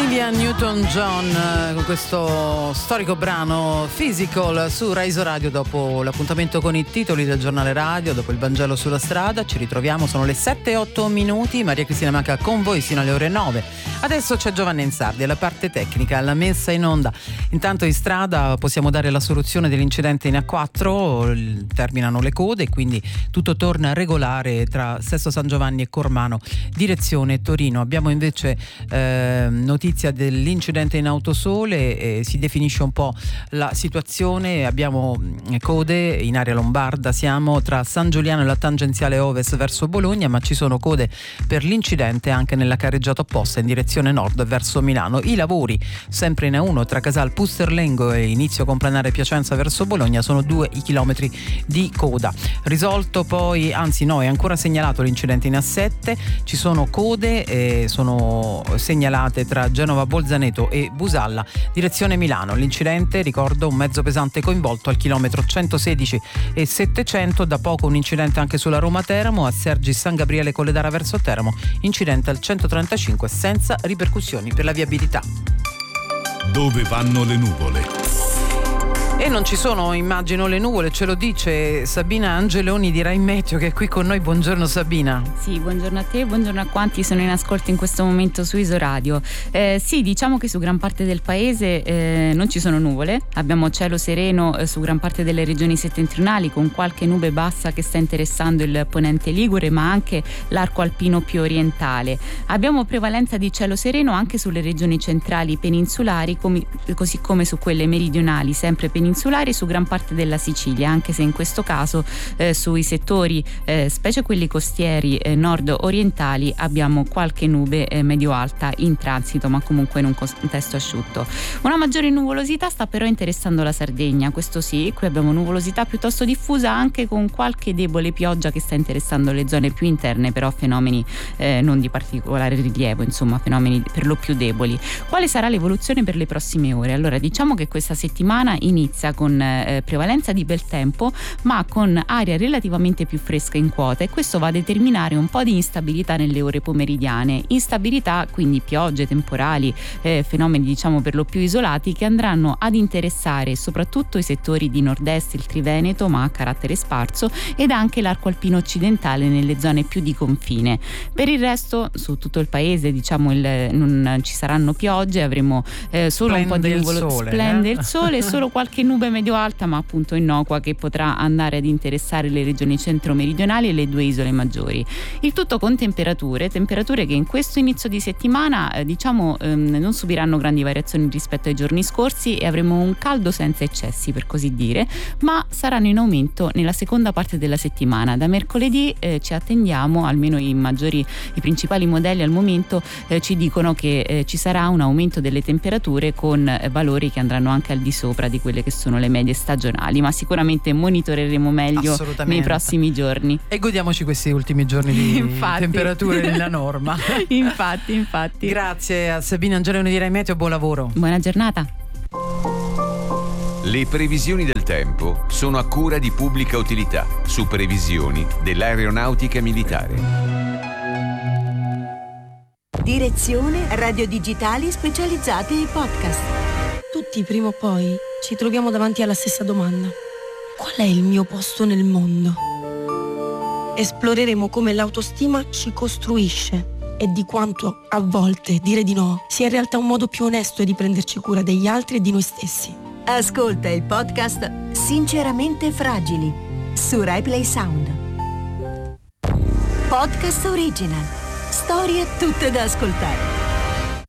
Olivia Newton-John con questo storico brano Physical su Rai Radio. Dopo l'appuntamento con i titoli del giornale radio, dopo il Vangelo sulla strada, ci ritroviamo, sono le 7:08. Maria Cristina Maca con voi sino alle ore 9. Adesso c'è Giovanni Ensardi alla parte tecnica, alla messa in onda. Intanto in strada possiamo dare la soluzione dell'incidente in A4, terminano le code e quindi tutto torna regolare tra Sesto San Giovanni e Cormano direzione Torino. Abbiamo invece notizia dell'incidente in Autosole, si definisce un po' la situazione. Abbiamo code in area lombarda, siamo tra San Giuliano e la tangenziale ovest verso Bologna, ma ci sono code per l'incidente anche nella carreggiata opposta in direzione nord verso Milano. I lavori sempre in A1 tra Casal Pusterlengo e inizio Complanare Piacenza verso Bologna, sono 2 i chilometri di coda. Risolto poi, anzi no, è ancora segnalato l'incidente in A7, ci sono code, sono segnalate tra Genova Bolzaneto e Busalla direzione Milano. L'incidente, ricordo, un mezzo pesante coinvolto al chilometro 116 e 700, da poco un incidente anche sulla Roma Teramo a Sergi San Gabriele Colledara verso Teramo, incidente al 135 senza ripercussioni per la viabilità. Dove vanno le nuvole? E non ci sono, immagino, le nuvole, ce lo dice Sabina Angeloni di Rai Meteo che è qui con noi. Buongiorno Sabina. Sì, buongiorno a te, buongiorno a quanti sono in ascolto in questo momento su Isoradio. Sì, diciamo che su gran parte del paese non ci sono nuvole, abbiamo cielo sereno su gran parte delle regioni settentrionali con qualche nube bassa che sta interessando il ponente ligure ma anche l'arco alpino più orientale. Abbiamo prevalenza di cielo sereno anche sulle regioni centrali peninsulari così come su quelle meridionali sempre peninsulari su gran parte della Sicilia, anche se in questo caso sui settori specie quelli costieri nord-orientali abbiamo qualche nube medio-alta in transito, ma comunque in un contesto asciutto. Una maggiore nuvolosità sta però interessando la Sardegna, questo sì, qui abbiamo nuvolosità piuttosto diffusa anche con qualche debole pioggia che sta interessando le zone più interne, però fenomeni non di particolare rilievo, insomma fenomeni per lo più deboli. Quale sarà l'evoluzione per le prossime ore? Allora, diciamo che questa settimana inizia con prevalenza di bel tempo ma con aria relativamente più fresca in quota, e questo va a determinare un po' di instabilità nelle ore pomeridiane, instabilità quindi piogge, temporali, fenomeni diciamo per lo più isolati che andranno ad interessare soprattutto i settori di nord-est, il Triveneto ma a carattere sparso, ed anche l'arco alpino occidentale nelle zone più di confine. Per il resto su tutto il paese diciamo non ci saranno piogge, avremo solo un po' di nuvolo, splende il sole e solo qualche nube medio-alta ma appunto innocua che potrà andare ad interessare le regioni centro-meridionali e le due isole maggiori. Il tutto con temperature che in questo inizio di settimana non subiranno grandi variazioni rispetto ai giorni scorsi e avremo un caldo senza eccessi per così dire, ma saranno in aumento nella seconda parte della settimana. Da mercoledì ci attendiamo, almeno i principali modelli al momento ci dicono che ci sarà un aumento delle temperature con valori che andranno anche al di sopra di quelle che sono le medie stagionali, ma sicuramente monitoreremo meglio nei prossimi giorni. E godiamoci questi ultimi giorni di temperature nella norma. Infatti. Grazie a Sabina Angeloni di Rai Meteo, buon lavoro. Buona giornata. Le previsioni del tempo sono a cura di Pubblica Utilità su previsioni dell'Aeronautica Militare. Direzione Radio Digitali Specializzate e Podcast. Tutti prima o poi ci troviamo davanti alla stessa domanda: qual è il mio posto nel mondo? Esploreremo come l'autostima ci costruisce e di quanto a volte dire di no sia in realtà un modo più onesto di prenderci cura degli altri e di noi stessi. Ascolta il podcast Sinceramente Fragili su Rai Play Sound. Podcast original. Storie tutte da ascoltare.